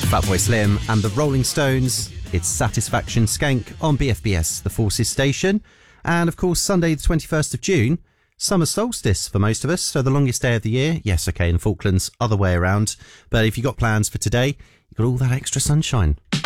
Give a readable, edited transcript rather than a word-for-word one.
Fatboy Slim and the Rolling Stones. It's Satisfaction Skank on BFBS, the Forces station. And of course, Sunday the 21st of June, summer solstice for most of us, so the longest day of the year. Yes, okay, in the Falklands, other way around. But if you've got plans for today, you've got all that extra sunshine.